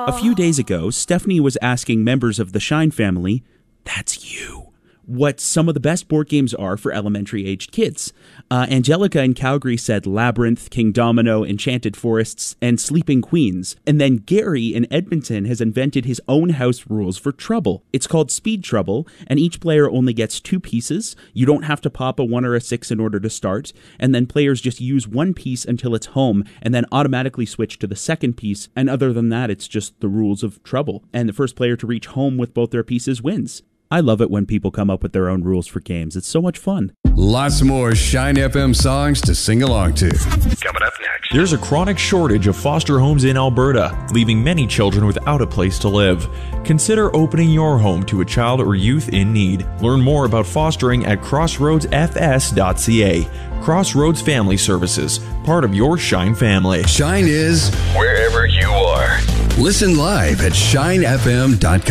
A few days ago, Stephanie was asking members of the Shine family, that's you, what some of the best board games are for elementary-aged kids. Angelica in Calgary said Labyrinth, King Domino, Enchanted Forests, and Sleeping Queens. And then Gary in Edmonton has invented his own house rules for Trouble. It's called Speed Trouble, and each player only gets 2 pieces. You don't have to pop a 1 or a 6 in order to start, and then players just use 1 piece until it's home, and then automatically switch to the second piece, and other than that, it's just the rules of Trouble. And the first player to reach home with both their pieces wins. I love it when people come up with their own rules for games. It's so much fun. Lots more Shine FM songs to sing along to. Coming up next. There's a chronic shortage of foster homes in Alberta, leaving many children without a place to live. Consider opening your home to a child or youth in need. Learn more about fostering at crossroadsfs.ca. Crossroads Family Services, part of your Shine family. Shine is wherever you are. Listen live at shinefm.com.